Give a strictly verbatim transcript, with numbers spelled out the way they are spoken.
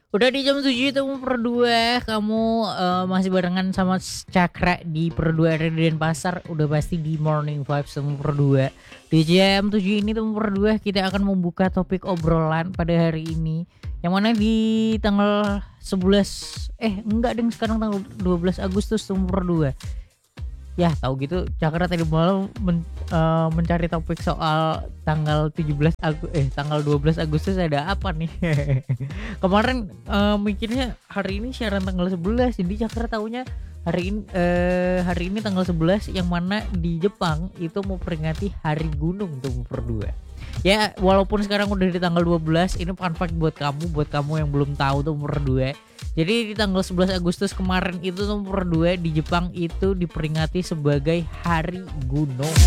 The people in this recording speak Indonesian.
Udah di jam tujuh itu per dua kamu, eee, masih barengan sama s Cakra di per dua R D Denpasar, udah pasti di Morning Vibes Temu per dua. Di jam tujuh ini Temu per dua kita akan membuka topik obrolan pada hari ini, yang mana di tanggal sebelas eh enggak deng, sekarang tanggal dua belas Agustus Temu per dua. Yah tahu gitu Cakra tadi malam men eee, mencari topik soal tanggal tujuh belas Agu eh tanggal dua belas Agustus ada apa nih. Kemarin, eee, mikirnya hari ini siaran tanggal sebelas jadi Cakra taunya hari in eee, hari ini tanggal sebelas yang mana di Jepang itu memperingati Hari Gunung Temu per dua. Ya walaupun sekarang udah di tanggal dua belas ini fun fact buat kamu, buat kamu yang belum tahu Temu per dua. Jadi di tanggal sebelas Agustus kemarin itu Temu per dua di Jepang itu diperingati sebagai Hari Gunung.